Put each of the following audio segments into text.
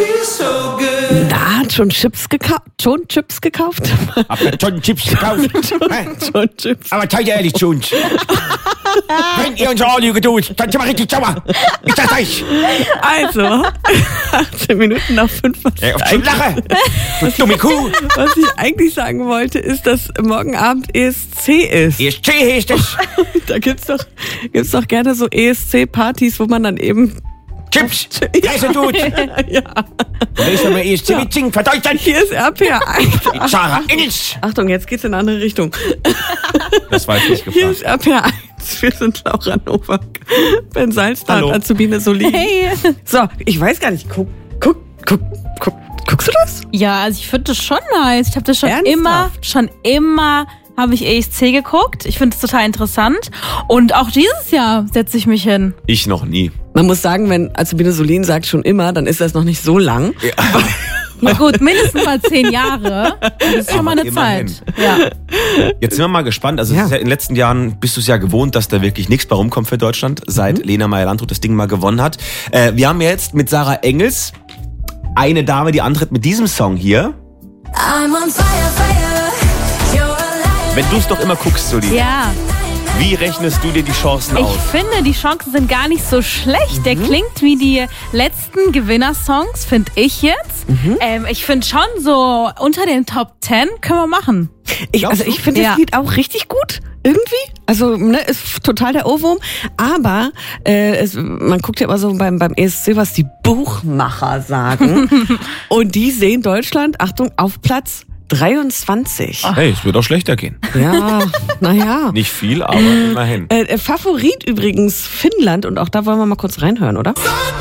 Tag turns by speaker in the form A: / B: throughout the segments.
A: Da hat schon Chips gekauft. Schon Chips gekauft?
B: Hab schon Chips gekauft.
A: Schon Chips.
B: Aber seid ehrlich zu uns. Wenn ihr uns anlügen tut, dann sind wir richtig sauer. Ich sag's euch.
A: Also, 18 Minuten nach 5.
B: Auf zu lachen. Du dumme Kuh.
A: Was ich eigentlich sagen wollte, ist, dass morgen Abend ESC ist.
B: ESC heißt es.
A: Da gibt's doch gerne so ESC-Partys, wo man dann eben
B: Chips. Essen tut.
A: ja.
B: Weißt du, wenn wir ESC mitsingen für Deutschland?
A: Hier ist RPR1.
B: Sarah Engels.
A: Achtung, jetzt geht's in eine andere Richtung.
B: Das war jetzt nicht
A: Hier
B: gefragt.
A: ist RPR1. Wir sind Laura Nowak, Ben Salzner und Azubine Solin.
C: Hey.
A: So, ich weiß gar nicht. Guckst du das?
C: Ja, also ich finde das schon nice. Ich habe das schon
A: Ernsthaft?
C: immer habe ich ESC geguckt. Ich finde es total interessant. Und auch dieses Jahr setze ich mich hin.
B: Ich noch nie.
A: Man muss sagen, wenn Azubine Solin sagt schon immer, dann ist das noch nicht so lang.
B: Ja.
C: Na gut, mindestens mal 10 Jahre. Das ist schon mal eine
B: Immerhin.
C: Zeit. Ja.
B: Jetzt sind wir mal gespannt. Also
A: Ja.
B: es ist ja in den letzten Jahren bist du es ja gewohnt, dass da wirklich nichts bei rumkommt für Deutschland, seit Lena Meyer-Landrut das Ding mal gewonnen hat. Wir haben jetzt mit Sarah Engels eine Dame, die antritt mit diesem Song hier.
D: I'm on fire, fire. You're alive.
B: Wenn du es doch immer guckst, Soli,
C: Ja.
B: wie rechnest du dir die Chancen aus?
C: Ich finde, die Chancen sind gar nicht so schlecht. Der klingt wie die letzten Gewinnersongs, finde ich jetzt. Ich finde schon so unter den Top 10 können wir machen.
A: Ich finde das Lied auch richtig gut. Irgendwie. Also, ist total der Ohrwurm. Aber man guckt ja immer so beim ESC, was die Buchmacher sagen. Und die sehen Deutschland, Achtung, auf Platz 23.
B: Hey, es wird auch schlechter gehen.
A: Ja, naja.
B: Nicht viel, aber immerhin.
A: Favorit übrigens Finnland. Und auch da wollen wir mal kurz reinhören, oder?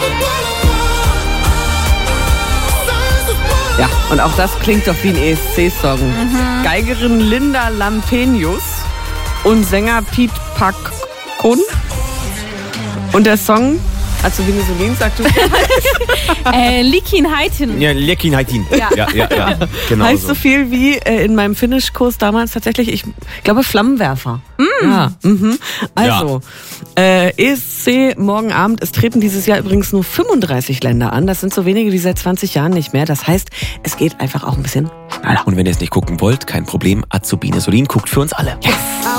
A: Ja, und auch das klingt doch wie ein ESC-Song. Geigerin Linda Lampenius und Sänger Piet Pakun. Und der Song, also wie Solin sagt, du
C: Likin Haitin.
B: Ja, Lekin Haitin. Ja, genau
A: heißt so viel wie in meinem Finnischkurs damals tatsächlich, ich glaube, Flammenwerfer. Ja, Also, ESC morgen Abend. Es treten dieses Jahr übrigens nur 35 Länder an. Das sind so wenige wie seit 20 Jahren nicht mehr. Das heißt, es geht einfach auch ein bisschen schneller.
B: Und wenn ihr es nicht gucken wollt, kein Problem. Azubine Solin guckt für uns alle.
A: Yes!